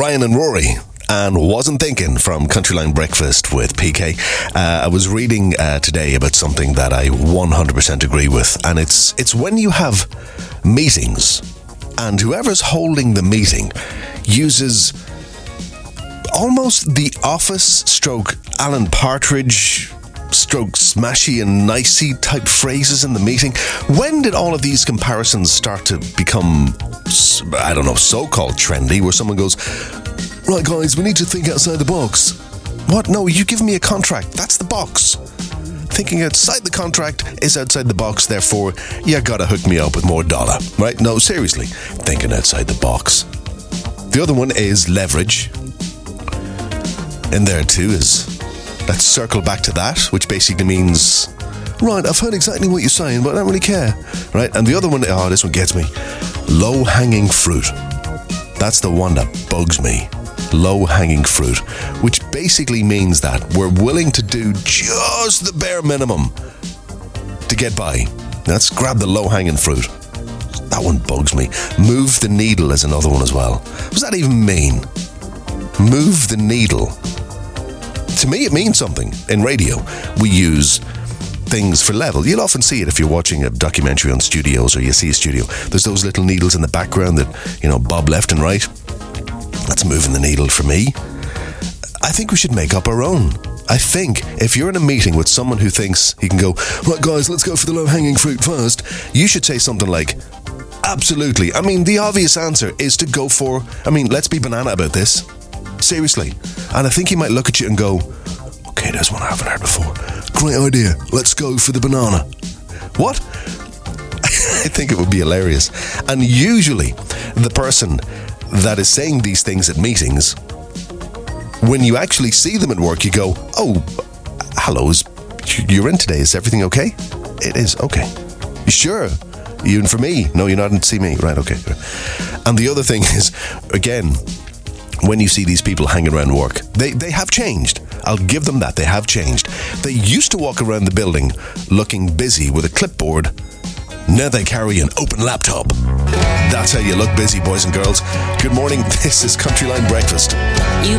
Ryan and Rory and Wasn't Thinking from Countryline Breakfast with PK. I was reading today about something that I 100% agree with, and it's when you have meetings and whoever's holding the meeting uses almost the Office stroke Alan Partridge stroke smashy and nicey type phrases in the meeting. When did all of these comparisons start to become, I don't know, so-called trendy, where someone goes, right guys, we need to think outside the box. What? No, you give me a contract. That's the box. Thinking outside the contract is outside the box, therefore you gotta hook me up with more dollar, right? No, seriously, thinking outside the box. The other one is leverage. In there too is, let's circle back to that, which basically means, right, I've heard exactly what you're saying, but I don't really care, right? And the other one, this one gets me, low-hanging fruit. That's the one that bugs me. Low-hanging fruit, which basically means that we're willing to do just the bare minimum to get by. Let's grab the low-hanging fruit. That one bugs me. Move the needle is another one as well. What does that even mean? Move the needle. To me, it means something. In radio, we use things for level. You'll often see it if you're watching a documentary on studios or you see a studio. There's those little needles in the background that, bob left and right. That's moving the needle for me. I think we should make up our own. I think if you're in a meeting with someone who thinks he can go, right guys, let's go for the low-hanging fruit first, you should say something like, absolutely. I mean, the obvious answer is to go for, let's be banana about this. Seriously. And I think he might look at you and go, okay, there's one I haven't heard before. Great idea. Let's go for the banana. What? I think it would be hilarious. And usually, the person that is saying these things at meetings, when you actually see them at work, you go, oh, hello, you're in today. Is everything okay? It is. Okay. You sure? You in for me? No, you're not in to see me. Right, okay. And the other thing is, again, when you see these people hanging around work, they have changed. I'll give them that. They have changed. They used to walk around the building looking busy with a clipboard. Now they carry an open laptop. That's how you look busy, boys and girls. Good morning. This is Countryline Breakfast. You